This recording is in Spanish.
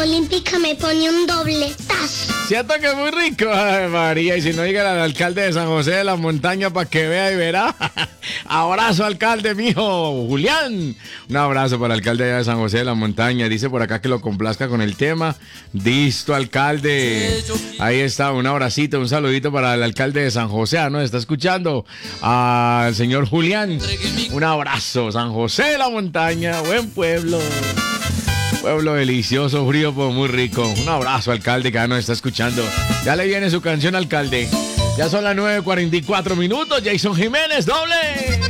Olímpica me pone un dobletazo. Siento que es muy rico. Ay, María, y si no llega el alcalde de San José de la Montaña para que vea y verá. Abrazo, alcalde, mijo. Julián. Un abrazo para el alcalde de San José de la Montaña. Dice por acá que lo complazca con el tema. Listo, alcalde. Ahí está, un abracito, un saludito para el alcalde de San José. ¿No? Está escuchando al señor Julián. Un abrazo, San José de la Montaña. Buen pueblo. Pueblo delicioso, frío, pero muy rico. Un abrazo, alcalde, que ya nos está escuchando. Ya le viene su canción, alcalde. Ya son las 9:44 minutos. Jason Jiménez, doble.